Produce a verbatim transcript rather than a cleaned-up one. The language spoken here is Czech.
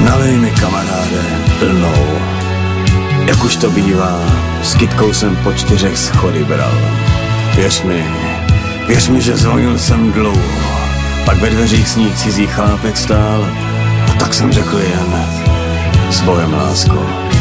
Nalej mi, kamaráde, plnou. Jak už to bývá, s kytkou jsem po čtyřech schody bral. Věř mi, věř mi, že zvonil jsem dlouho. Pak ve dveřích sní cizí chlápek stál. A tak jsem řekl jen s Bohem, lásko.